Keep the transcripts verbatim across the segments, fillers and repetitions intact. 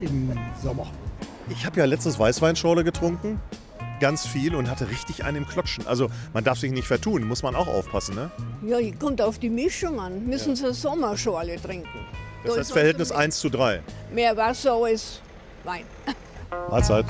im Sommer. Ich habe ja letztens Weißweinschorle getrunken, ganz viel, und hatte richtig einen im Klotschen. Also man darf sich nicht vertun, muss man auch aufpassen, ne? Ja, kommt auf die Mischung an. Müssen Sie Sommerschorle trinken. Das Da heißt ist Verhältnis also eins zu drei. mehr Wasser als Wein. Mahlzeit.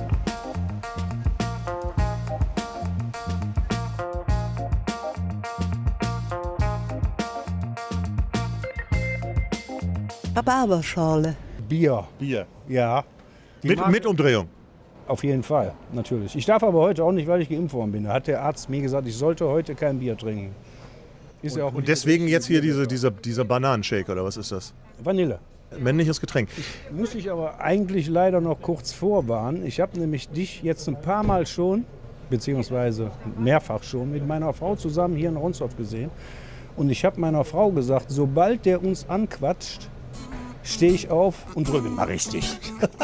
Rhabarberschorle. Bier, Bier. ja. Die Mit, mag- mit Umdrehung. Auf jeden Fall, natürlich. Ich darf aber heute auch nicht, weil ich geimpft worden bin. Da hat der Arzt mir gesagt, ich sollte heute kein Bier trinken. Ist ja auch Und deswegen jetzt hier diese, dieser, dieser Bananenshake, oder was ist das? Vanille. Männliches Getränk. Muss ich aber eigentlich leider noch kurz vorwarnen. Ich habe nämlich dich jetzt ein paar Mal schon, beziehungsweise mehrfach schon, mit meiner Frau zusammen hier in Ronsdorf gesehen. Und ich habe meiner Frau gesagt, sobald der uns anquatscht, stehe ich auf und drücke mal richtig.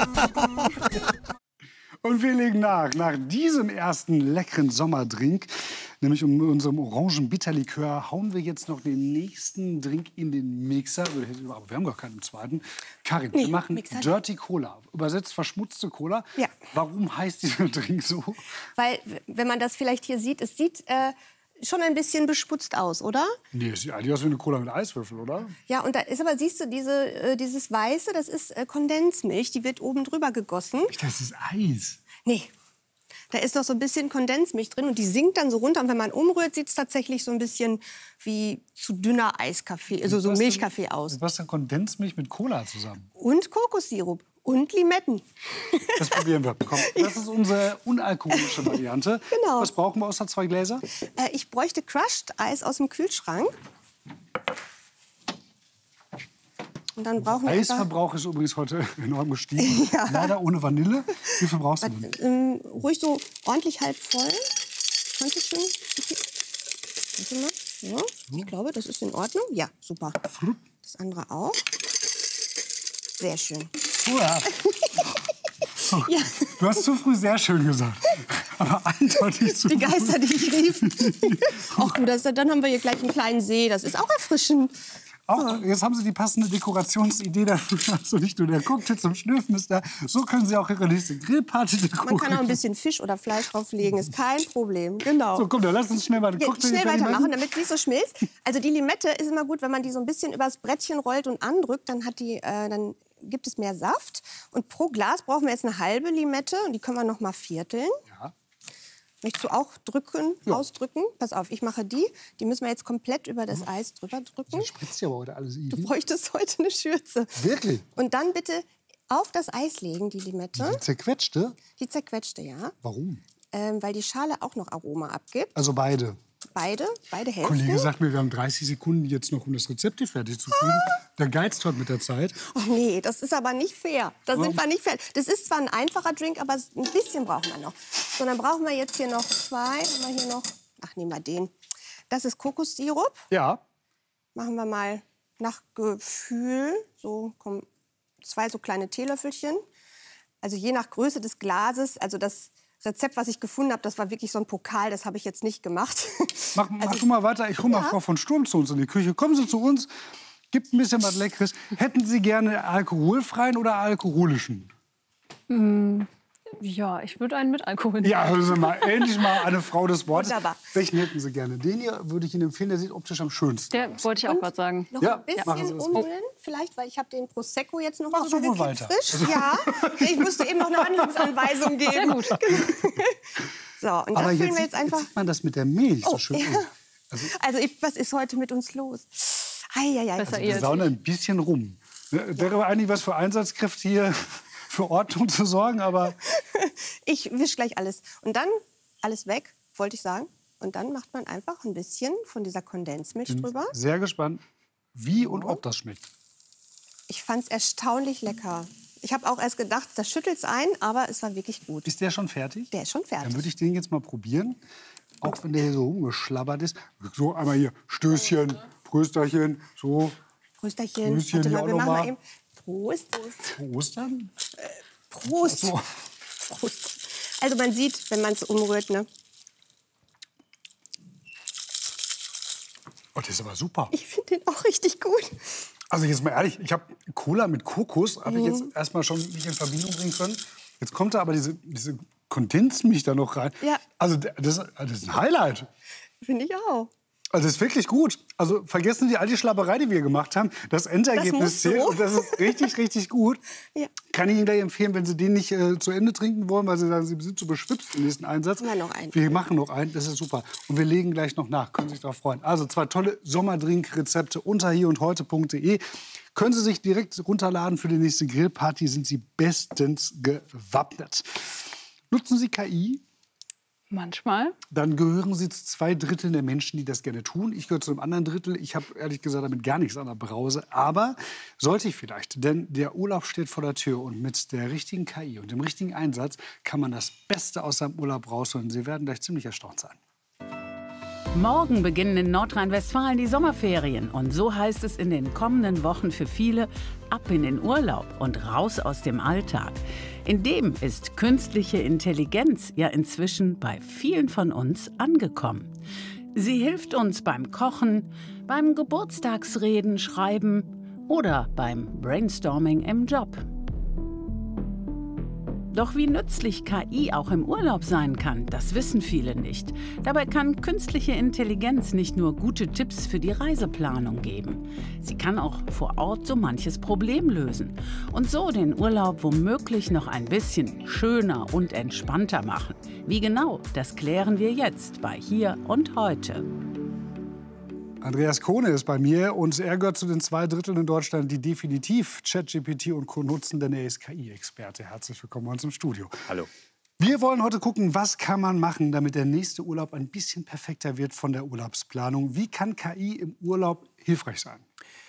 Und wir legen nach, nach diesem ersten leckeren Sommerdrink, nämlich um unserem Orangen-Bitterlikör, hauen wir jetzt noch den nächsten Drink in den Mixer. Aber wir haben gar keinen zweiten. Karin, Nee, wir machen Mixer. Dirty Cola, übersetzt verschmutzte Cola. Ja. Warum heißt dieser Drink so? Weil, wenn man das vielleicht hier sieht, es sieht äh, schon ein bisschen besputzt aus, oder? Nee, es sieht eigentlich aus wie eine Cola mit Eiswürfel, oder? Ja, und da ist aber, siehst du, diese, äh, dieses Weiße, das ist äh, Kondensmilch, die wird oben drüber gegossen. Das ist Eis. Nee, da ist noch so ein bisschen Kondensmilch drin und die sinkt dann so runter. Und wenn man umrührt, sieht es tatsächlich so ein bisschen wie zu dünner Eiskaffee, also so Was Milchkaffee denn- aus. Was denn Kondensmilch mit Cola zusammen? Und Kokossirup und Limetten. Das probieren wir. Komm, das ist unsere unalkoholische Variante. Genau. Was brauchen wir außer zwei Gläser? Äh, ich bräuchte Crushed Eis aus dem Kühlschrank. Und dann brauchen wir einfach, Eisverbrauch ist übrigens heute enorm gestiegen. Ja. Leider ohne Vanille. Wie viel brauchst du denn? ähm, ruhig so ordentlich halb voll. Kannst du schön? Warte mal. Ja, ich glaube, das ist in Ordnung. Ja, super. Das andere auch. Sehr schön. Uah. Ja, Du hast zu früh sehr schön gesagt. Aber eindeutig zu die früh. Geister, die ich rief. Ach du, das, dann haben wir hier gleich einen kleinen See. Das ist auch erfrischend. Auch, jetzt haben Sie die passende Dekorationsidee dafür. Also nicht nur der Cocktail zum Schnürfen ist da. So können Sie auch Ihre nächste Grillparty dekorieren. Man kann auch ein bisschen Fisch oder Fleisch drauflegen. Ist kein Problem. Genau. So, komm, dann lass uns schnell mal den Ja, Cocktail schnell fertig weitermachen, damit sie nicht so schmilzt. Also die Limette ist immer gut, wenn man die so ein bisschen übers Brettchen rollt und andrückt, dann, hat die, äh, dann gibt es mehr Saft. Und pro Glas brauchen wir jetzt eine halbe Limette und die können wir noch mal vierteln. Ja. Möchtest du auch drücken, ausdrücken? Pass auf, ich mache die. Die müssen wir jetzt komplett über das Eis drüber drücken. Das spritzt ja aber heute alles Du easy. bräuchtest heute eine Schürze. Wirklich? Und dann bitte auf das Eis legen, die Limette. Die zerquetschte? Die zerquetschte, ja. Warum? Ähm, weil die Schale auch noch Aroma abgibt. Also beide. Beide, beide Der Hälften. Kollege sagt mir, wir haben dreißig Sekunden jetzt noch, um das Rezept hier fertig zu kriegen. Der geizt heute mit der Zeit. Oh nee, das ist aber nicht fair. Da sind wir nicht fair. Das ist zwar ein einfacher Drink, aber ein bisschen brauchen wir noch. So, dann brauchen wir jetzt hier noch zwei. Haben wir hier noch, ach, nehmen wir den. Das ist Kokossirup. Ja. Machen wir mal nach Gefühl. So, kommen zwei so kleine Teelöffelchen. Also je nach Größe des Glases. Also das Rezept, was ich gefunden habe, das war wirklich so ein Pokal. Das habe ich jetzt nicht gemacht. Mach, mach du mal weiter. Ich hole mal Ja. Frau von Sturm zu uns in die Küche. Kommen Sie zu uns. Gibt ein bisschen was Leckeres. Hätten Sie gerne alkoholfreien oder alkoholischen? Ja, ich würde einen mit Alkohol nehmen. Ja, hören Sie mal. Endlich mal eine Frau des Wortes. Wunderbar. Welchen hätten Sie gerne? Den hier würde ich Ihnen empfehlen. Der sieht optisch am schönsten Der aus. wollte ich auch gerade sagen. Noch Ja, ein machen Sie bisschen das. umrühren, vielleicht, weil ich habe den Prosecco jetzt noch Mach mal so wohl gekippt, weiter. Also frisch. Ja, ich musste eben noch eine Handlungsanweisung geben. Sehr gut. So, und dann Aber füllen jetzt, wir sieht- jetzt einfach. jetzt sieht man das mit der Milch so Oh, schön. ja. Also, ich, was ist heute mit uns los? Eieiei. Besser Wir ihr. saunen ein bisschen rum. Ne, Wäre eigentlich was für Einsatzkräfte hier für Ordnung zu sorgen, aber Ich wisch gleich alles. Und dann alles weg, wollte ich sagen. Und dann macht man einfach ein bisschen von dieser Kondensmilch drüber. sehr gespannt, wie und ob das schmeckt. Ich fand es erstaunlich lecker. Ich habe auch erst gedacht, das schüttelt es ein, aber es war wirklich gut. Ist der schon fertig? Der ist schon Dann fertig. würde ich den jetzt mal probieren. Auch wenn der hier so rumgeschlabbert ist. So einmal hier Stößchen, Prösterchen, so. Prösterchen. Grüßchen Warte hier mal, auch wir noch machen mal mal. eben. Prost. Prost dann. Prost. So. Prost. Also man sieht, wenn man es umrührt, ne? Oh, das ist aber super. Ich finde den auch richtig gut. Also jetzt mal ehrlich, ich habe Cola mit Kokos, habe ich jetzt erstmal schon nicht in Verbindung bringen können. Jetzt kommt da aber diese, diese Kondensmilch da noch rein. Ja. Also das, das ist ein Highlight. Finde ich auch. Also das ist wirklich gut. Also vergessen Sie all die Schlapperei, die wir gemacht haben. Das Endergebnis muss zählt so. und das ist richtig, richtig gut. Ja. Kann ich Ihnen gleich empfehlen, wenn Sie den nicht äh, zu Ende trinken wollen, weil Sie sagen, Sie sind zu beschwipst im nächsten Einsatz. Wir noch einen. Wir machen noch einen, das ist super. Und wir legen gleich noch nach, können Sie sich darauf freuen. Also zwei tolle Sommerdrink-Rezepte unter hier und heute punkt de. Können Sie sich direkt runterladen für die nächste Grillparty, sind Sie bestens gewappnet. Nutzen Sie K I? Manchmal. Dann gehören Sie zu zwei Dritteln der Menschen, die das gerne tun. Ich gehöre zu einem anderen Drittel. Ich habe ehrlich gesagt damit gar nichts an der Brause. Aber sollte ich vielleicht, denn der Urlaub steht vor der Tür. Und mit der richtigen K I und dem richtigen Einsatz kann man das Beste aus seinem Urlaub rausholen. Sie werden gleich ziemlich erstaunt sein. Morgen beginnen in Nordrhein-Westfalen die Sommerferien. Und so heißt es in den kommenden Wochen für viele: ab in den Urlaub und raus aus dem Alltag. In dem ist künstliche Intelligenz ja inzwischen bei vielen von uns angekommen. Sie hilft uns beim Kochen, beim Geburtstagsreden schreiben oder beim Brainstorming im Job. Doch wie nützlich K I auch im Urlaub sein kann, das wissen viele nicht. Dabei kann künstliche Intelligenz nicht nur gute Tipps für die Reiseplanung geben. Sie kann auch vor Ort so manches Problem lösen und so den Urlaub womöglich noch ein bisschen schöner und entspannter machen. Wie genau, das klären wir jetzt bei Hier und Heute. Andreas Kohne ist bei mir und er gehört zu den zwei Dritteln in Deutschland, die definitiv ChatGPT und Co. nutzen, denn er ist K I-Experte. Herzlich willkommen bei uns im Studio. Hallo. Wir wollen heute gucken, was kann man machen, damit der nächste Urlaub ein bisschen perfekter wird von der Urlaubsplanung. Wie kann K I im Urlaub hilfreich sein?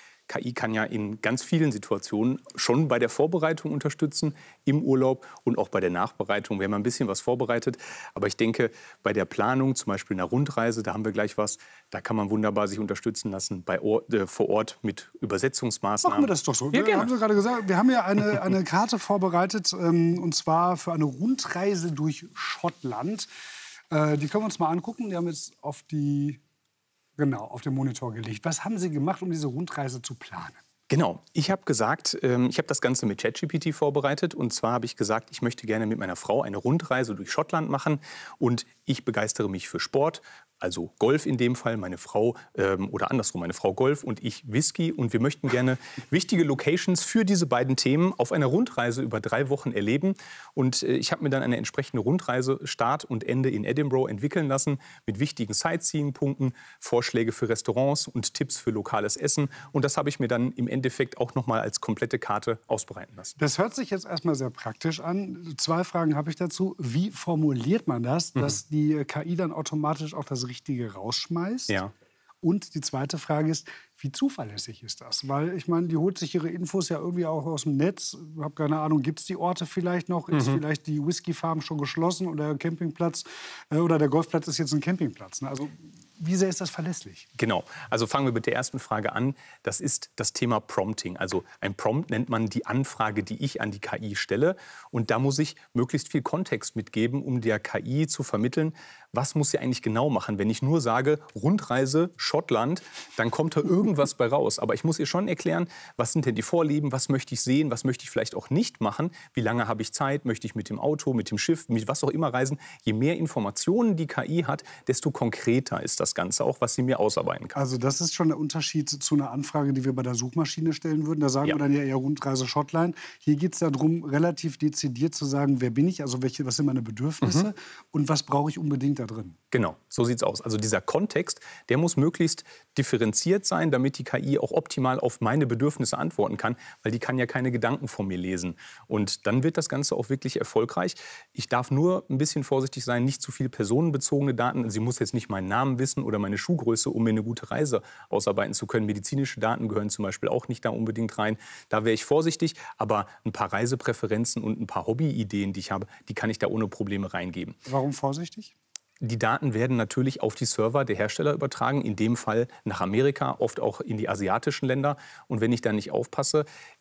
K I kann ja in ganz vielen Situationen schon bei der Vorbereitung unterstützen, im Urlaub und auch bei der Nachbereitung. Wir haben ein bisschen was vorbereitet, aber ich denke, bei der Planung, zum Beispiel einer Rundreise, da haben wir gleich was, da kann man wunderbar sich unterstützen lassen, bei Ort, äh, vor Ort mit Übersetzungsmaßnahmen. Machen wir das doch so. Ja, wir gerne. haben Sie gerade gesagt, wir haben ja eine, eine Karte vorbereitet, ähm, und zwar für eine Rundreise durch Schottland. Äh, die können wir uns mal angucken. Die haben jetzt auf die Genau, auf den Monitor gelegt. Was haben Sie gemacht, um diese Rundreise zu planen? Genau. Ich habe gesagt, ähm, ich habe das Ganze mit ChatGPT vorbereitet. Und zwar habe ich gesagt, ich möchte gerne mit meiner Frau eine Rundreise durch Schottland machen. Und ich begeistere mich für Sport, also Golf in dem Fall, meine Frau ähm, oder andersrum, meine Frau Golf und ich Whisky. Und wir möchten gerne wichtige Locations für diese beiden Themen auf einer Rundreise über drei Wochen erleben. Und äh, ich habe mir dann eine entsprechende Rundreise Start und Ende in Edinburgh entwickeln lassen mit wichtigen Sightseeing-Punkten, Vorschläge für Restaurants und Tipps für lokales Essen. Und das habe ich mir dann im Endeffekt auch noch mal als komplette Karte ausbreiten lassen. Das hört sich jetzt erstmal sehr praktisch an. Zwei Fragen habe ich dazu. Wie formuliert man das, mhm. dass die K I dann automatisch auch das Richtige rausschmeißt? Ja. Und die zweite Frage ist, wie zuverlässig ist das? Weil ich meine, die holt sich ihre Infos ja irgendwie auch aus dem Netz. Ich habe keine Ahnung, gibt es die Orte vielleicht noch? Mhm. Ist vielleicht die Whisky-Farm schon geschlossen oder der Campingplatz äh, oder der Golfplatz ist jetzt ein Campingplatz? Ne? Also wie sehr ist das verlässlich? Genau. Also fangen wir mit der ersten Frage an. Das ist das Thema Prompting. Also ein Prompt nennt man die Anfrage, die ich an die K I stelle. Und da muss ich möglichst viel Kontext mitgeben, um der K I zu vermitteln, was muss sie eigentlich genau machen. Wenn ich nur sage, Rundreise Schottland, dann kommt da irgendwas bei raus. Aber ich muss ihr schon erklären, was sind denn die Vorlieben, was möchte ich sehen, was möchte ich vielleicht auch nicht machen, wie lange habe ich Zeit, möchte ich mit dem Auto, mit dem Schiff, mit was auch immer reisen. Je mehr Informationen die K I hat, desto konkreter ist das Ganze auch, was sie mir ausarbeiten kann. Also das ist schon der Unterschied zu einer Anfrage, die wir bei der Suchmaschine stellen würden. Da sagen Ja. wir dann ja eher Rundreise Schottland. Hier geht es darum, relativ dezidiert zu sagen, wer bin ich, also welche, was sind meine Bedürfnisse und was brauche ich unbedingt da drin. Genau, so sieht's aus. Also dieser Kontext, der muss möglichst differenziert sein, damit die K I auch optimal auf meine Bedürfnisse antworten kann, weil die kann ja keine Gedanken von mir lesen. Und dann wird das Ganze auch wirklich erfolgreich. Ich darf nur ein bisschen vorsichtig sein, nicht zu viel personenbezogene Daten. Sie muss jetzt nicht meinen Namen wissen oder meine Schuhgröße, um mir eine gute Reise ausarbeiten zu können. Medizinische Daten gehören zum Beispiel auch nicht da unbedingt rein. Da wäre ich vorsichtig, aber ein paar Reisepräferenzen und ein paar Hobbyideen, die ich habe, die kann ich da ohne Probleme reingeben. Warum vorsichtig? Die Daten werden natürlich auf die Server der Hersteller übertragen, in dem Fall nach Amerika, oft auch in die asiatischen Länder. Und wenn ich da nicht aufpasse,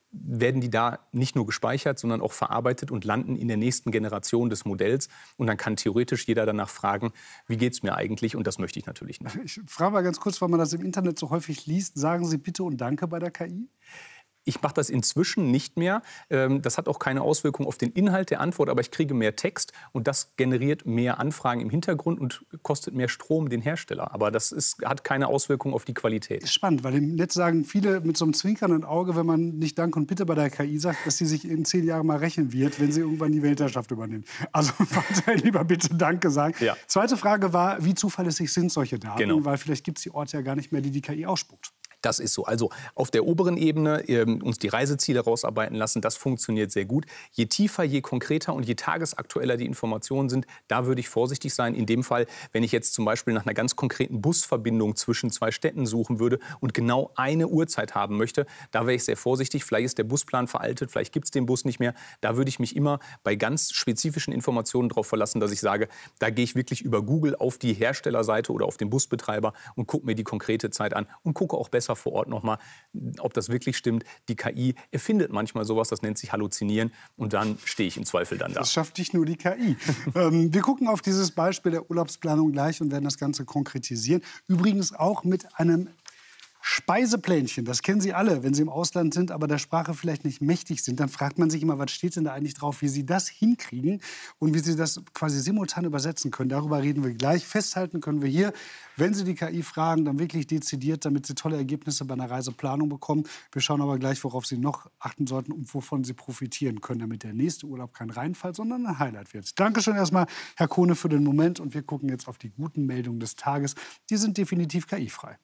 werden die da nicht nur gespeichert, sondern auch verarbeitet und landen in der nächsten Generation des Modells. Und dann kann theoretisch jeder danach fragen, wie geht es mir eigentlich? Und das möchte ich natürlich nicht. Ich frage mal ganz kurz, weil man das im Internet so häufig liest. Sagen Sie bitte und danke bei der K I? Ich mache das inzwischen nicht mehr. Das hat auch keine Auswirkung auf den Inhalt der Antwort, aber ich kriege mehr Text und das generiert mehr Anfragen im Hintergrund und kostet mehr Strom den Hersteller. Aber das ist, hat keine Auswirkung auf die Qualität. Das ist spannend, weil im Netz sagen viele mit so einem zwinkernden Auge, wenn man nicht Dank und Bitte bei der K I sagt, dass sie sich in zehn Jahren mal rächen wird, wenn sie irgendwann die Weltherrschaft übernimmt. Also weiterhin lieber bitte Danke sagen. Ja. Zweite Frage war, wie zuverlässig sind solche Daten? Genau. Weil vielleicht gibt es die Orte ja gar nicht mehr, die die K I ausspuckt. Das ist so. Also auf der oberen Ebene äh, uns die Reiseziele rausarbeiten lassen, das funktioniert sehr gut. Je tiefer, je konkreter und je tagesaktueller die Informationen sind, da würde ich vorsichtig sein. In dem Fall, wenn ich jetzt zum Beispiel nach einer ganz konkreten Busverbindung zwischen zwei Städten suchen würde und genau eine Uhrzeit haben möchte, da wäre ich sehr vorsichtig. Vielleicht ist der Busplan veraltet, vielleicht gibt es den Bus nicht mehr. Da würde ich mich immer bei ganz spezifischen Informationen darauf verlassen, dass ich sage, da gehe ich wirklich über Google auf die Herstellerseite oder auf den Busbetreiber und gucke mir die konkrete Zeit an und gucke auch besser vor Ort nochmal, ob das wirklich stimmt. Die K I erfindet manchmal sowas, das nennt sich Halluzinieren und dann stehe ich im Zweifel dann da. Das schafft nicht nur die K I. ähm, wir gucken auf dieses Beispiel der Urlaubsplanung gleich und werden das Ganze konkretisieren. Übrigens auch mit einem Speiseplänchen, das kennen Sie alle, wenn Sie im Ausland sind, aber der Sprache vielleicht nicht mächtig sind. Dann fragt man sich immer, was steht denn da eigentlich drauf, wie Sie das hinkriegen und wie Sie das quasi simultan übersetzen können. Darüber reden wir gleich. Festhalten können wir hier, wenn Sie die K I fragen, dann wirklich dezidiert, damit Sie tolle Ergebnisse bei einer Reiseplanung bekommen. Wir schauen aber gleich, worauf Sie noch achten sollten und wovon Sie profitieren können, damit der nächste Urlaub kein Reinfall, sondern ein Highlight wird. Dankeschön erstmal, Herr Kohne, für den Moment. Und wir gucken jetzt auf die guten Meldungen des Tages. Die sind definitiv K I-frei.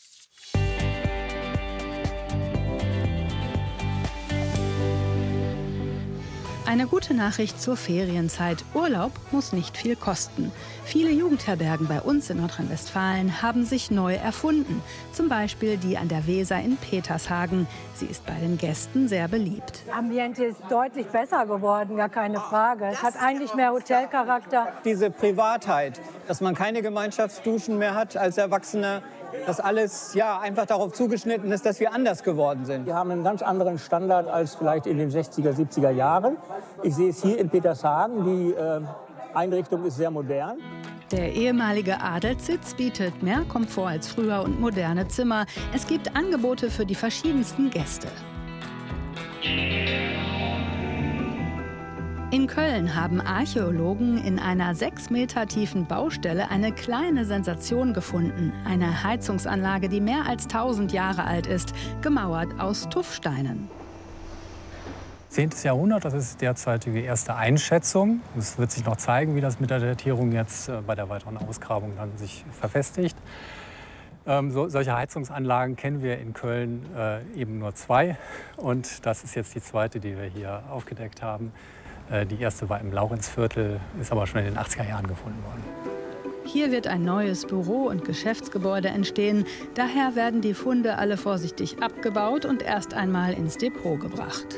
Eine gute Nachricht zur Ferienzeit. Urlaub muss nicht viel kosten. Viele Jugendherbergen bei uns in Nordrhein-Westfalen haben sich neu erfunden. Zum Beispiel die an der Weser in Petershagen. Sie ist bei den Gästen sehr beliebt. Das Ambiente ist deutlich besser geworden, gar keine Frage. Es hat eigentlich mehr Hotelcharakter. Diese Privatheit, dass man keine Gemeinschaftsduschen mehr hat als Erwachsener, dass alles ja, einfach darauf zugeschnitten ist, dass wir anders geworden sind. Wir haben einen ganz anderen Standard als vielleicht in den sechziger, siebziger Jahren. Ich sehe es hier in Petershagen, die äh, Einrichtung ist sehr modern. Der ehemalige Adelssitz bietet mehr Komfort als früher und moderne Zimmer. Es gibt Angebote für die verschiedensten Gäste. In Köln haben Archäologen in einer sechs Meter tiefen Baustelle eine kleine Sensation gefunden. Eine Heizungsanlage, die mehr als tausend Jahre alt ist, gemauert aus Tuffsteinen. zehntes Jahrhundert, das ist derzeitige erste Einschätzung. Es wird sich noch zeigen, wie das mit der Datierung jetzt bei der weiteren Ausgrabung dann sich verfestigt. Ähm, so, solche Heizungsanlagen kennen wir in Köln äh, eben nur zwei. Und das ist jetzt die zweite, die wir hier aufgedeckt haben. Äh, die erste war im Laurenzviertel, ist aber schon in den achtziger Jahren gefunden worden. Hier wird ein neues Büro- und Geschäftsgebäude entstehen. Daher werden die Funde alle vorsichtig abgebaut und erst einmal ins Depot gebracht.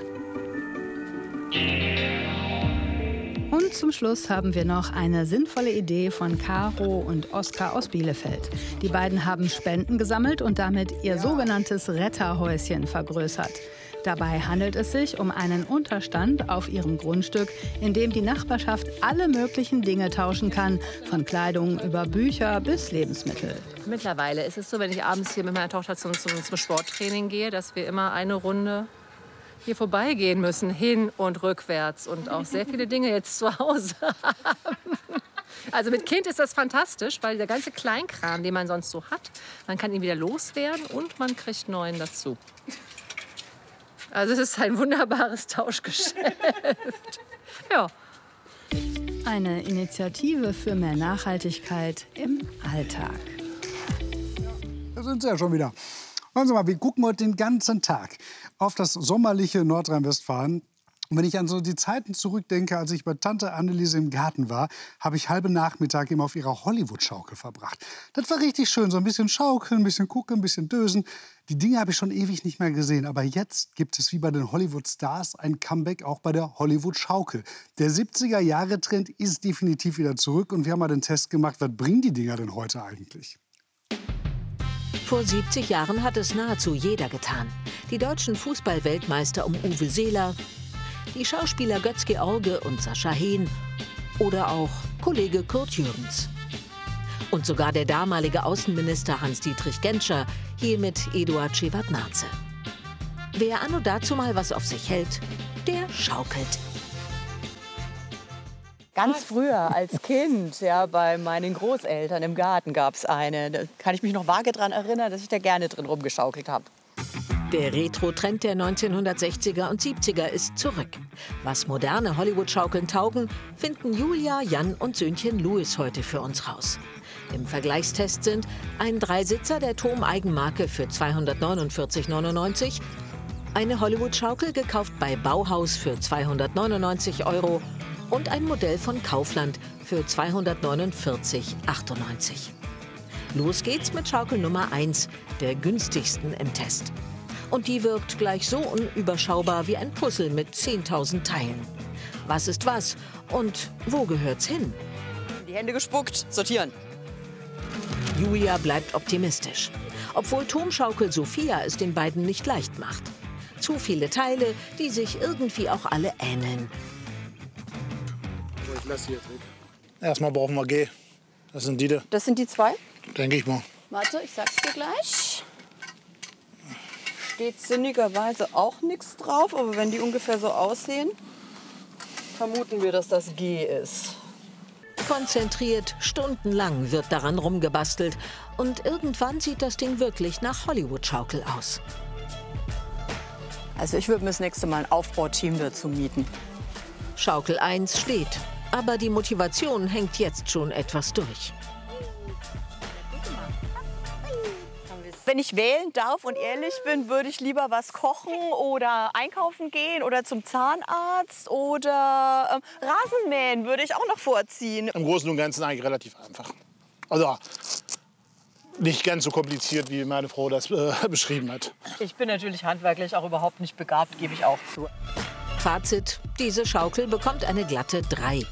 Und zum Schluss haben wir noch eine sinnvolle Idee von Caro und Oskar aus Bielefeld. Die beiden haben Spenden gesammelt und damit ihr sogenanntes Retterhäuschen vergrößert. Dabei handelt es sich um einen Unterstand auf ihrem Grundstück, in dem die Nachbarschaft alle möglichen Dinge tauschen kann, von Kleidung über Bücher bis Lebensmittel. Mittlerweile ist es so, wenn ich abends hier mit meiner Tochter zum, zum, zum Sporttraining gehe, dass wir immer eine Runde hier vorbeigehen müssen, hin und rückwärts und auch sehr viele Dinge jetzt zu Hause haben. Also mit Kind ist das fantastisch, weil der ganze Kleinkram, den man sonst so hat, man kann ihn wieder loswerden und man kriegt neuen dazu. Also es ist ein wunderbares Tauschgeschäft. Ja. Eine Initiative für mehr Nachhaltigkeit im Alltag. Da sind Sie ja schon wieder. Hören Sie mal, wir gucken heute den ganzen Tag auf das sommerliche Nordrhein-Westfalen. Und wenn ich an so die Zeiten zurückdenke, als ich bei Tante Anneliese im Garten war, habe ich halbe Nachmittag immer auf ihrer Hollywood-Schaukel verbracht. Das war richtig schön, so ein bisschen schaukeln, ein bisschen gucken, ein bisschen dösen. Die Dinge habe ich schon ewig nicht mehr gesehen. Aber jetzt gibt es wie bei den Hollywood-Stars ein Comeback auch bei der Hollywood-Schaukel. Der siebziger-Jahre-Trend ist definitiv wieder zurück. Und wir haben mal den Test gemacht, was bringen die Dinger denn heute eigentlich? Vor siebzig Jahren hat es nahezu jeder getan. Die deutschen Fußball-Weltmeister um Uwe Seeler, die Schauspieler Götz-George und Sascha Hehn oder auch Kollege Kurt Jürgens. Und sogar der damalige Außenminister Hans-Dietrich Genscher, hier mit Eduard Schewardnadse. Wer anno dazu mal was auf sich hält, der schaukelt. Ganz früher als Kind, ja, bei meinen Großeltern im Garten gab es eine. Da kann ich mich noch vage daran erinnern, dass ich da gerne drin rumgeschaukelt habe. Der Retro-Trend der neunzehnhundertsechziger und siebziger ist zurück. Was moderne Hollywood-Schaukeln taugen, finden Julia, Jan und Söhnchen Louis heute für uns raus. Im Vergleichstest sind ein Dreisitzer der Thom-Eigenmarke für zweihundertneunundvierzig neunundneunzig, eine Hollywood-Schaukel gekauft bei Bauhaus für zweihundertneunundneunzig Euro und ein Modell von Kaufland für zweihundertneunundvierzig achtundneunzig. Los geht's mit Schaukel Nummer eins, der günstigsten im Test. Und die wirkt gleich so unüberschaubar wie ein Puzzle mit zehntausend Teilen. Was ist was und wo gehört's hin? Die Hände gespuckt, sortieren. Julia bleibt optimistisch. Obwohl Thom-Schaukel Sophia es den beiden nicht leicht macht. Zu viele Teile, die sich irgendwie auch alle ähneln. Ich lasse jetzt weg. Erstmal brauchen wir G. Das sind die da. Das sind die zwei? Denke ich mal. Warte, ich sag's dir gleich. Steht sinnigerweise auch nichts drauf, aber wenn die ungefähr so aussehen, vermuten wir, dass das G ist. Konzentriert, stundenlang wird daran rumgebastelt und irgendwann sieht das Ding wirklich nach Hollywood-Schaukel aus. Also ich würde mir das nächste Mal ein Aufbauteam dazu mieten. Schaukel eins steht, aber die Motivation hängt jetzt schon etwas durch. Wenn ich wählen darf und ehrlich bin, würde ich lieber was kochen oder einkaufen gehen oder zum Zahnarzt oder ähm, Rasenmähen würde ich auch noch vorziehen. Im Großen und Ganzen eigentlich relativ einfach. Also nicht ganz so kompliziert, wie meine Frau das äh, beschrieben hat. Ich bin natürlich handwerklich auch überhaupt nicht begabt, gebe ich auch zu. Fazit, diese Schaukel bekommt eine glatte drei.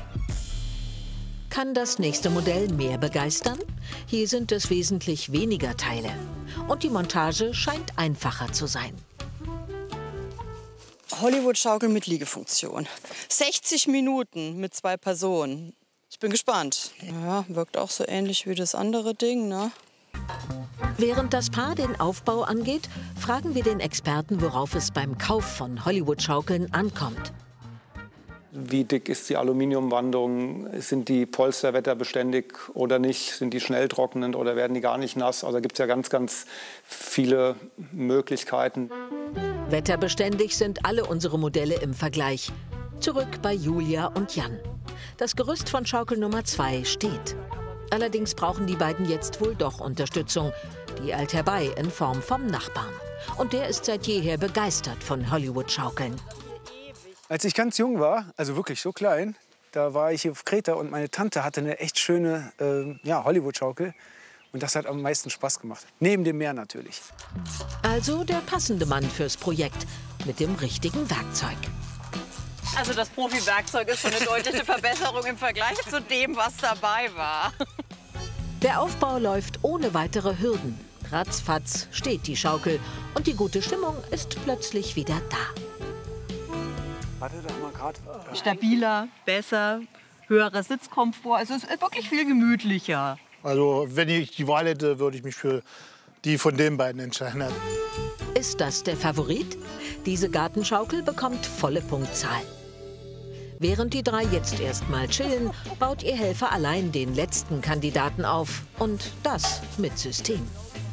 Kann das nächste Modell mehr begeistern? Hier sind es wesentlich weniger Teile. Und die Montage scheint einfacher zu sein. Hollywood-Schaukel mit Liegefunktion. sechzig Minuten mit zwei Personen. Ich bin gespannt. Ja, wirkt auch so ähnlich wie das andere Ding, ne? Während das Paar den Aufbau angeht, fragen wir den Experten, worauf es beim Kauf von Hollywood-Schaukeln ankommt. Wie dick ist die Aluminiumwandung? Sind die Polster wetterbeständig oder nicht? Sind die schnell trocknend oder werden die gar nicht nass? Also da gibt es ja ganz, ganz viele Möglichkeiten. Wetterbeständig sind alle unsere Modelle im Vergleich. Zurück bei Julia und Jan. Das Gerüst von Schaukel Nummer zwei steht. Allerdings brauchen die beiden jetzt wohl doch Unterstützung. Die eilt herbei in Form vom Nachbarn. Und der ist seit jeher begeistert von Hollywood-Schaukeln. Als ich ganz jung war, also wirklich so klein, da war ich hier auf Kreta und meine Tante hatte eine echt schöne äh, ja, Hollywood-Schaukel. Und das hat am meisten Spaß gemacht. Neben dem Meer natürlich. Also der passende Mann fürs Projekt mit dem richtigen Werkzeug. Also das Profi-Werkzeug ist schon eine deutliche Verbesserung im Vergleich zu dem, was dabei war. Der Aufbau läuft ohne weitere Hürden. Ratzfatz steht die Schaukel und die gute Stimmung ist plötzlich wieder da. Warte doch mal gerade. Stabiler, besser, höherer Sitzkomfort. Also es ist wirklich viel gemütlicher. Also wenn ich die Wahl hätte, würde ich mich für die von den beiden entscheiden. Ist das der Favorit? Diese Gartenschaukel bekommt volle Punktzahl. Während die drei jetzt erst mal chillen, baut ihr Helfer allein den letzten Kandidaten auf. Und das mit System.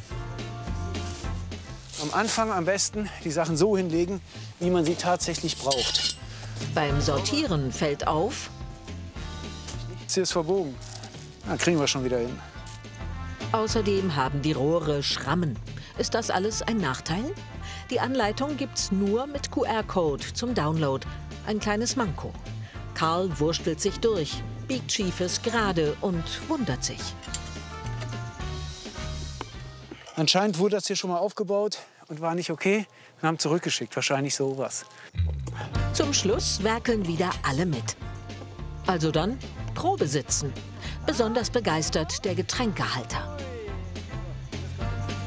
Am Anfang am besten die Sachen so hinlegen, wie man sie tatsächlich braucht. Beim Sortieren fällt auf: Jetzt hier ist verbogen. Na, kriegen wir schon wieder hin. Außerdem haben die Rohre Schrammen. Ist das alles ein Nachteil? Die Anleitung gibt's nur mit Q R-Code zum Download. Ein kleines Manko. Karl wurstelt sich durch, biegt Schiefes gerade und wundert sich. Anscheinend wurde das hier schon mal aufgebaut und war nicht okay. Wir haben zurückgeschickt, wahrscheinlich sowas. Zum Schluss werkeln wieder alle mit. Also dann Probe sitzen. Besonders begeistert der Getränkehalter.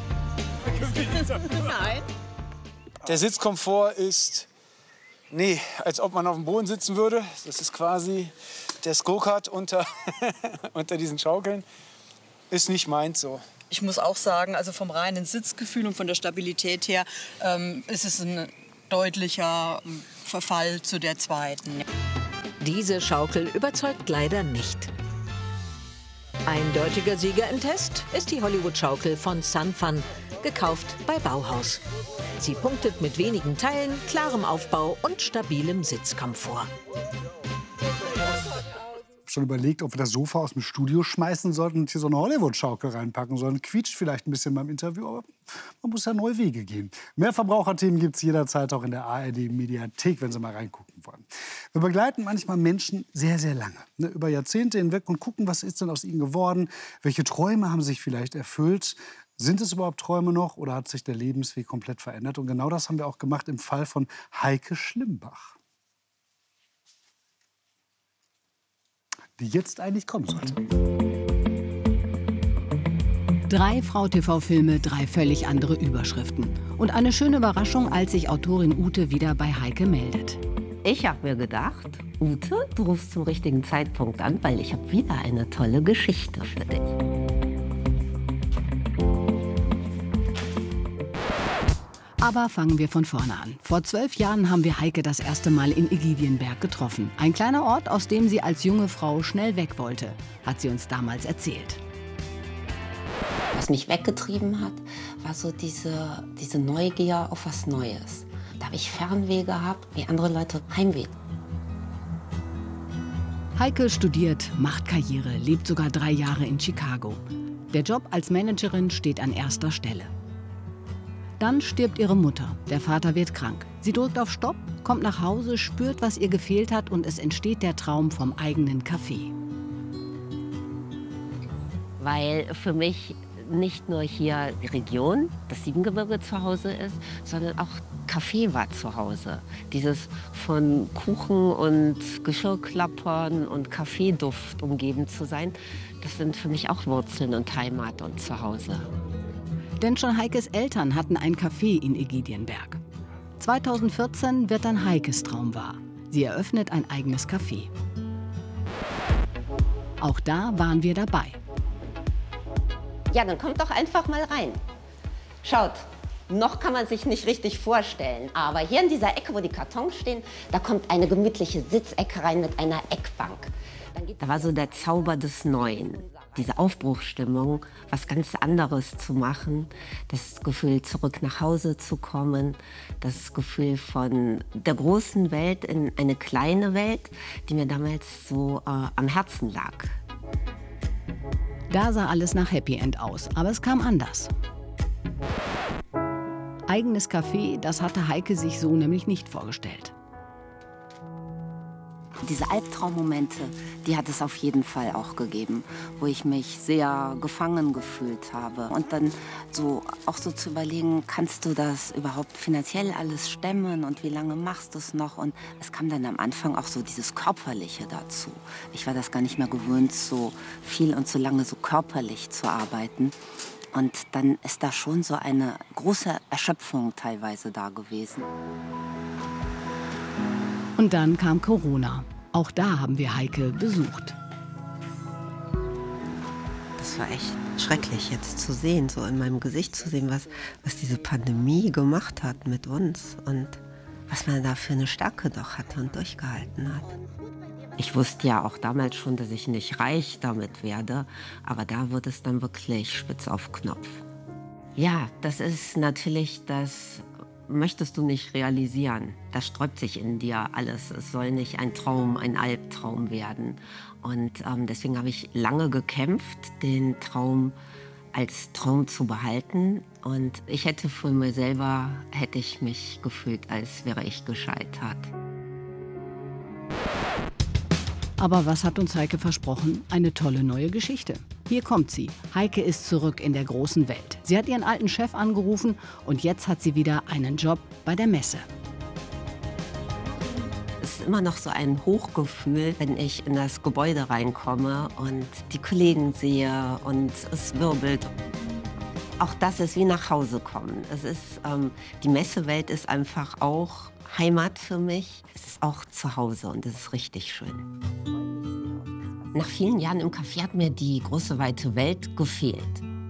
Nein. Der Sitzkomfort ist, nee, als ob man auf dem Boden sitzen würde. Das ist quasi der Go-Kart unter, unter diesen Schaukeln. Ist nicht meins so. Ich muss auch sagen, also vom reinen Sitzgefühl und von der Stabilität her ähm, ist es ein deutlicher Verfall zu der zweiten. Diese Schaukel überzeugt leider nicht. Eindeutiger Sieger im Test ist die Hollywood-Schaukel von Sun Fun, gekauft bei Bauhaus. Sie punktet mit wenigen Teilen, klarem Aufbau und stabilem Sitzkomfort. Schon überlegt, ob wir das Sofa aus dem Studio schmeißen sollten und hier so eine Hollywood-Schaukel reinpacken sollen. Quietscht vielleicht ein bisschen beim Interview, aber man muss ja neue Wege gehen. Mehr Verbraucherthemen gibt es jederzeit auch in der A R D-Mediathek, wenn Sie mal reingucken wollen. Wir begleiten manchmal Menschen sehr, sehr lange, ne, über Jahrzehnte hinweg und gucken, was ist denn aus ihnen geworden, welche Träume haben sich vielleicht erfüllt. Sind es überhaupt Träume noch oder hat sich der Lebensweg komplett verändert? Und genau das haben wir auch gemacht im Fall von Heike Schlimbach, die jetzt eigentlich kommen sollte. Drei Frau-T V-Filme, drei völlig andere Überschriften. Und eine schöne Überraschung, als sich Autorin Ute wieder bei Heike meldet. Ich habe mir gedacht, Ute, du rufst zum richtigen Zeitpunkt an, weil ich habe wieder eine tolle Geschichte für dich. Aber fangen wir von vorne an. Vor zwölf Jahren haben wir Heike das erste Mal in Ägidienberg getroffen. Ein kleiner Ort, aus dem sie als junge Frau schnell weg wollte, hat sie uns damals erzählt. Was mich weggetrieben hat, war so diese, diese Neugier auf was Neues. Da habe ich Fernweh gehabt, wie andere Leute Heimweh. Heike studiert, macht Karriere, lebt sogar drei Jahre in Chicago. Der Job als Managerin steht an erster Stelle. Dann stirbt ihre Mutter. Der Vater wird krank. Sie drückt auf Stopp, kommt nach Hause, spürt, was ihr gefehlt hat und es entsteht der Traum vom eigenen Café. Weil für mich nicht nur hier die Region, das Siebengebirge zu Hause ist, sondern auch Café war zu Hause. Dieses von Kuchen und Geschirrklappern und Kaffeeduft umgeben zu sein, das sind für mich auch Wurzeln und Heimat und Zuhause. Denn schon Heikes Eltern hatten ein Café in Ägidienberg. zweitausendvierzehn wird dann Heikes Traum wahr. Sie eröffnet ein eigenes Café. Auch da waren wir dabei. Ja, dann kommt doch einfach mal rein. Schaut, noch kann man sich nicht richtig vorstellen, aber hier in dieser Ecke, wo die Kartons stehen, da kommt eine gemütliche Sitzecke rein mit einer Eckbank. Da war so der Zauber des Neuen. Diese Aufbruchsstimmung, was ganz anderes zu machen, das Gefühl, zurück nach Hause zu kommen, das Gefühl von der großen Welt in eine kleine Welt, die mir damals so äh, am Herzen lag. Da sah alles nach Happy End aus, aber es kam anders. Eigenes Café, das hatte Heike sich so nämlich nicht vorgestellt. Diese Albtraummomente, die hat es auf jeden Fall auch gegeben, wo ich mich sehr gefangen gefühlt habe. Und dann so auch so zu überlegen, kannst du das überhaupt finanziell alles stemmen und wie lange machst du es noch? Und es kam dann am Anfang auch so dieses Körperliche dazu. Ich war das gar nicht mehr gewöhnt, so viel und so lange so körperlich zu arbeiten. Und dann ist da schon so eine große Erschöpfung teilweise da gewesen. Und dann kam Corona. Auch da haben wir Heike besucht. Das war echt schrecklich jetzt zu sehen, so in meinem Gesicht zu sehen, was, was diese Pandemie gemacht hat mit uns und was man da für eine Stärke doch hatte und durchgehalten hat. Ich wusste ja auch damals schon, dass ich nicht reich damit werde, aber da wird es dann wirklich spitz auf Knopf. Ja, das ist natürlich das... möchtest du nicht realisieren. Das sträubt sich in dir alles. Es soll nicht ein Traum, ein Albtraum werden. Und ähm, deswegen habe ich lange gekämpft, den Traum als Traum zu behalten. Und ich hätte für mich selber, hätte ich mich gefühlt, als wäre ich gescheitert. Aber was hat uns Heike versprochen? Eine tolle neue Geschichte. Hier kommt sie. Heike ist zurück in der großen Welt. Sie hat ihren alten Chef angerufen und jetzt hat sie wieder einen Job bei der Messe. Es ist immer noch so ein Hochgefühl, wenn ich in das Gebäude reinkomme und die Kollegen sehe und es wirbelt. auch das ist wie nach Hause kommen. Es ist, ähm, die Messewelt ist einfach auch Heimat für mich. Es ist auch zu Hause und es ist richtig schön. Nach vielen Jahren im Café hat mir die große, weite Welt gefehlt.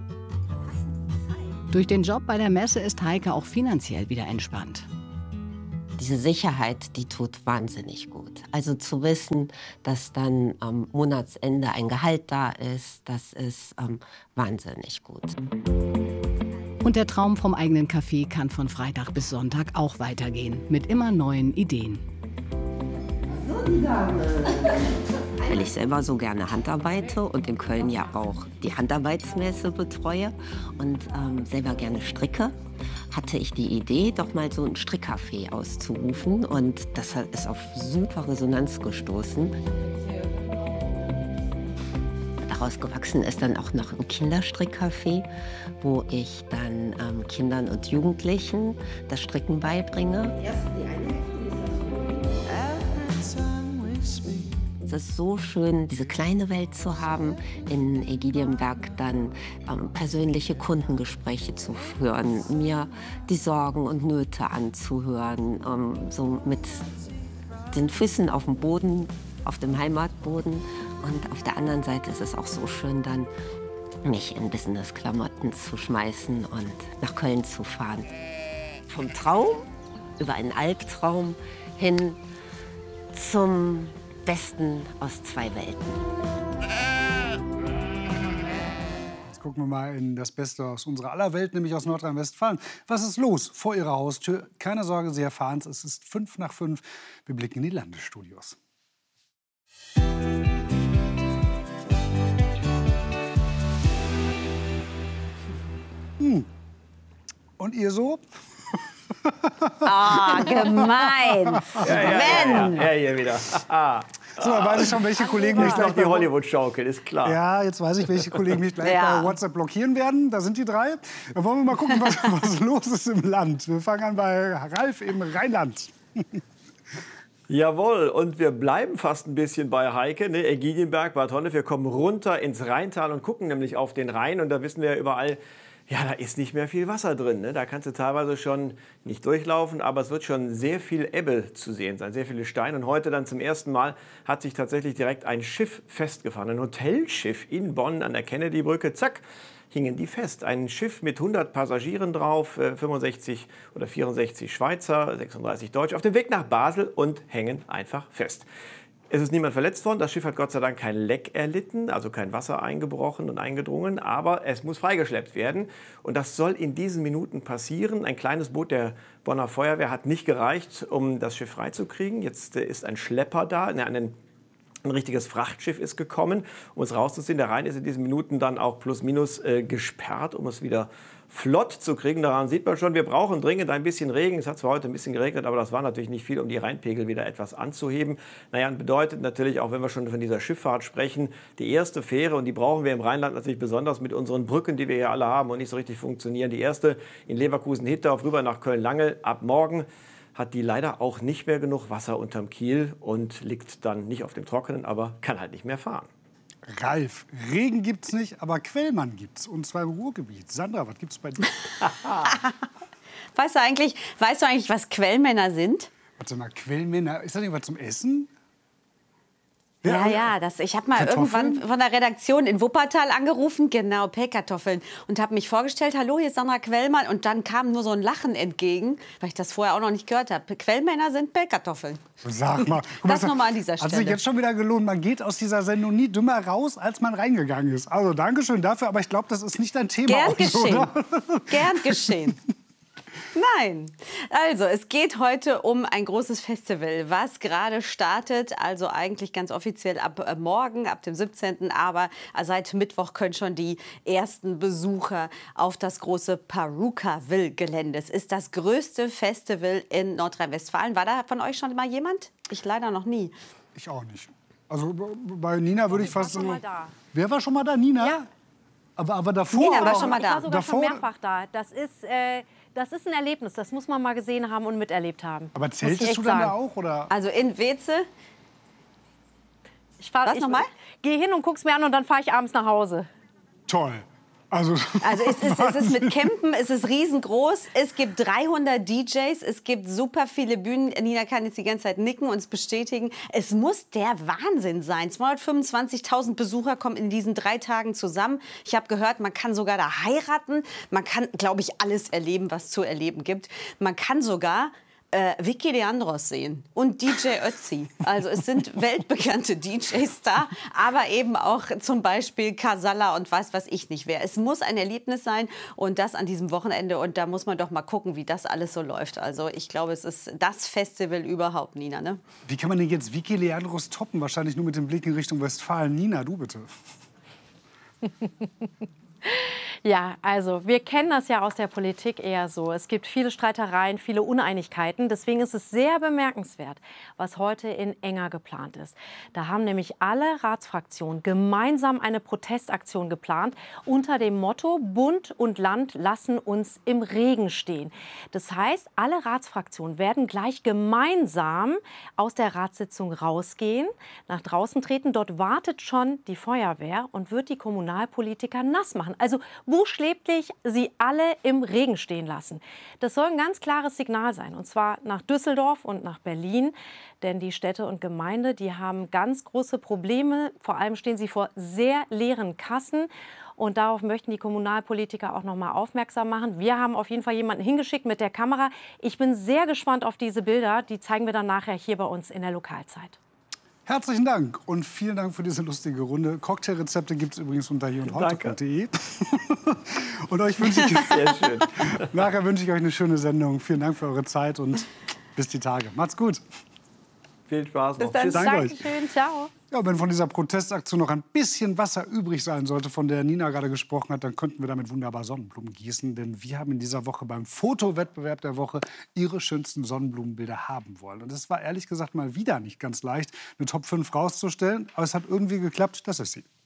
Durch den Job bei der Messe ist Heike auch finanziell wieder entspannt. Diese Sicherheit, die tut wahnsinnig gut. Also zu wissen, dass dann am Monatsende ein Gehalt da ist, das ist ähm, wahnsinnig gut. Und der Traum vom eigenen Café kann von Freitag bis Sonntag auch weitergehen, mit immer neuen Ideen. So, die Dame. Weil ich selber so gerne handarbeite und in Köln ja auch die Handarbeitsmesse betreue und ähm, selber gerne stricke, hatte ich die Idee, doch mal so ein Strickcafé auszurufen. Und das ist auf super Resonanz gestoßen. Daraus gewachsen ist dann auch noch ein Kinderstrickcafé, wo ich dann ähm, Kindern und Jugendlichen das Stricken beibringe. Es ist so schön, diese kleine Welt zu haben, in Ägidienberg dann ähm, persönliche Kundengespräche zu führen, mir die Sorgen und Nöte anzuhören, ähm, so mit den Füßen auf dem Boden, auf dem Heimatboden. Und auf der anderen Seite ist es auch so schön, dann mich in Business-Klamotten zu schmeißen und nach Köln zu fahren. Vom Traum über einen Albtraum hin zum Besten aus zwei Welten. Jetzt gucken wir mal in das Beste aus unserer aller Welt, nämlich aus Nordrhein-Westfalen. Was ist los vor Ihrer Haustür? Keine Sorge, Sie erfahren es. Es ist fünf nach fünf. Wir blicken in die Landesstudios. Hm. Und ihr so? Ah, gemein. Ja, ja, ja, ja, hier wieder. So, dann weiß ich schon, welche Kollegen mich Ich gleich glaube, die bei- Hollywood-Schaukel, ist klar. Ja, jetzt weiß ich, welche Kollegen mich gleich Ja. bei WhatsApp blockieren werden. Da sind die drei. Dann wollen wir mal gucken, was, was los ist im Land. Wir fangen an bei Ralf im Rheinland. Jawohl, und wir bleiben fast ein bisschen bei Heike, ne? Ägidienberg, Bad Honnef. Wir kommen runter ins Rheintal und gucken nämlich auf den Rhein. Und da wissen wir ja überall, ja, da ist nicht mehr viel Wasser drin. Ne? Da kannst du teilweise schon nicht durchlaufen, aber es wird schon sehr viel Ebbe zu sehen sein, sehr viele Steine. Und heute dann zum ersten Mal hat sich tatsächlich direkt ein Schiff festgefahren, ein Hotelschiff in Bonn an der Kennedy-Brücke. Zack, hingen die fest. Ein Schiff mit hundert Passagieren drauf, äh, fünfundsechzig oder vierundsechzig Schweizer, sechsunddreißig Deutsche, auf dem Weg nach Basel und hängen einfach fest. Es ist niemand verletzt worden. Das Schiff hat Gott sei Dank kein Leck erlitten, also kein Wasser eingebrochen und eingedrungen. Aber es muss freigeschleppt werden. Und das soll in diesen Minuten passieren. Ein kleines Boot der Bonner Feuerwehr hat nicht gereicht, um das Schiff freizukriegen. Jetzt äh, ist ein Schlepper da, ne, einen Ein richtiges Frachtschiff ist gekommen, um es rauszuziehen. Der Rhein ist in diesen Minuten dann auch plus minus äh, gesperrt, um es wieder flott zu kriegen. Daran sieht man schon, wir brauchen dringend ein bisschen Regen. Es hat zwar heute ein bisschen geregnet, aber das war natürlich nicht viel, um die Rheinpegel wieder etwas anzuheben. Naja, und bedeutet natürlich, auch wenn wir schon von dieser Schifffahrt sprechen, die erste Fähre, und die brauchen wir im Rheinland natürlich besonders mit unseren Brücken, die wir hier alle haben und nicht so richtig funktionieren. Die erste in Leverkusen-Hittorf rüber nach Köln-Lange ab morgen hat die leider auch nicht mehr genug Wasser unterm Kiel und liegt dann nicht auf dem Trockenen, aber kann halt nicht mehr fahren. Ralf, Regen gibt's nicht, aber Quellmann gibt's. Und zwar im Ruhrgebiet. Sandra, was gibt's bei dir? Weißt du eigentlich, weißt du eigentlich, was Quellmänner sind? Warte mal, Quellmänner, ist das nicht was zum Essen? Ja, ja, das, ich habe mal Kartoffeln? irgendwann von der Redaktion in Wuppertal angerufen, genau, Pellkartoffeln, und habe mich vorgestellt, hallo, hier ist Sandra Quellmann, und dann kam nur so ein Lachen entgegen, weil ich das vorher auch noch nicht gehört habe. Quellmänner sind Pellkartoffeln. Sag mal. Guck Das mal, nochmal an dieser Hat sich Stelle. jetzt schon wieder gelohnt. Man geht aus dieser Sendung nie dümmer raus, als man reingegangen ist. Also Dankeschön dafür, aber ich glaube, das ist nicht dein Thema. Gern heute, geschehen. oder? Gern geschehen. Nein. Also, es geht heute um ein großes Festival, was gerade startet. Also eigentlich ganz offiziell ab äh, morgen, ab dem siebzehnten Aber seit Mittwoch können schon die ersten Besucher auf das große Parukaville-Gelände. Es ist das größte Festival in Nordrhein-Westfalen. War da von euch schon mal jemand? Ich leider noch nie. Ich auch nicht. Also bei Nina würde ich Ich war fast... schon mal da. Wer war schon mal da? Nina? Ja. Aber, aber davor? Nina war oder? schon mal Ich war sogar davor, schon mehrfach da. Das ist, äh, das ist ein Erlebnis. Das muss man mal gesehen haben und miterlebt haben. Aber Muss ich zeltest echt du dann da sagen. auch? Oder? Also in Weze? Ich fahr, Was ich nochmal? Geh hin und guck's mir an und dann fahre ich abends nach Hause. Toll. Also, Also es ist, es ist mit Campen, es ist riesengroß, es gibt dreihundert D Js, es gibt super viele Bühnen. Nina kann jetzt die ganze Zeit nicken und es bestätigen. Es muss der Wahnsinn sein. zweihundertfünfundzwanzigtausend Besucher kommen in diesen drei Tagen zusammen. Ich habe gehört, man kann sogar da heiraten. Man kann, glaube ich, alles erleben, was zu erleben gibt. Man kann sogar Äh, Vicky Leandros sehen und D J Ötzi. Also es sind weltbekannte D Js da, aber eben auch zum Beispiel Casalla und weiß was ich nicht wer. Es muss ein Erlebnis sein und das an diesem Wochenende und da muss man doch mal gucken, wie das alles so läuft. Also ich glaube, es ist das Festival überhaupt, Nina. Ne? Wie kann man denn jetzt Vicky Leandros toppen? Wahrscheinlich nur mit dem Blick in Richtung Westfalen. Nina, du bitte. Ja, also wir kennen das ja aus der Politik eher so. Es gibt viele Streitereien, viele Uneinigkeiten. Deswegen ist es sehr bemerkenswert, was heute in Enger geplant ist. Da haben nämlich alle Ratsfraktionen gemeinsam eine Protestaktion geplant unter dem Motto Bund und Land lassen uns im Regen stehen. Das heißt, alle Ratsfraktionen werden gleich gemeinsam aus der Ratssitzung rausgehen, nach draußen treten. Dort wartet schon die Feuerwehr und wird die Kommunalpolitiker nass machen. Also buchstäblich sie alle im Regen stehen lassen. Das soll ein ganz klares Signal sein, und zwar nach Düsseldorf und nach Berlin. Denn die Städte und Gemeinde, die haben ganz große Probleme. Vor allem stehen sie vor sehr leeren Kassen. Und darauf möchten die Kommunalpolitiker auch noch mal aufmerksam machen. Wir haben auf jeden Fall jemanden hingeschickt mit der Kamera. Ich bin sehr gespannt auf diese Bilder. Die zeigen wir dann nachher hier bei uns in der Lokalzeit. Herzlichen Dank und vielen Dank für diese lustige Runde. Cocktailrezepte gibt es übrigens unter hier und heute punkt de. Und euch wünsche ich Sehr schön. nachher wünsche ich euch eine schöne Sendung. Vielen Dank für eure Zeit und bis die Tage. Macht's gut. Viel Spaß noch. Bis dann. Tschüss. Danke euch. Dankeschön. Ciao. Ja, wenn von dieser Protestaktion noch ein bisschen Wasser übrig sein sollte, von der Nina gerade gesprochen hat, dann könnten wir damit wunderbar Sonnenblumen gießen. Denn wir haben in dieser Woche beim Fotowettbewerb der Woche ihre schönsten Sonnenblumenbilder haben wollen. Und es war ehrlich gesagt mal wieder nicht ganz leicht, eine Top fünf rauszustellen. Aber es hat irgendwie geklappt. Das ist sie.